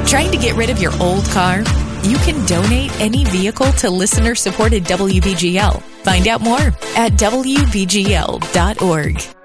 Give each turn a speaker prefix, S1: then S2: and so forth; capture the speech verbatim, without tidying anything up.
S1: Trying to get rid of your old car? You can donate any vehicle to listener-supported W B G L. Find out more at W B G L dot org.